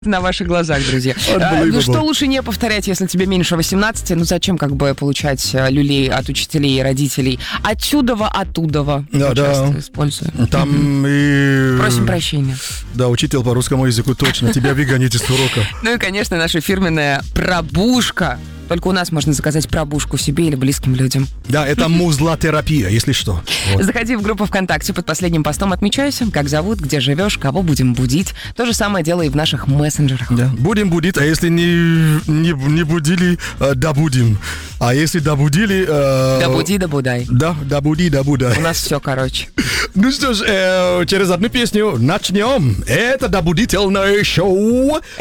на ваших глазах, друзья. Что лучше не повторять, если тебе меньше 18? Ну зачем как бы получать люлей от учителей и родителей? Оттудова. Да. Использую. Там и... Просим прощения. Да, учитель по русскому языку точно. Тебя выгонит из урока. Ну и, конечно, наша фирменная пробушка. Только у нас можно заказать пробушку себе или близким людям. Да, это музлотерапия, если что. Вот. Заходи в группу ВКонтакте, под последним постом отмечайся, как зовут, где живешь, кого будем будить. То же самое делай и в наших мессенджерах. Да. Будем будить, а если не будили, добудим. А если добудили... Добуди, добудай. Да, добуди, добудай. У нас все короче. Ну что ж, через одну песню начнем. Это добудительное шоу.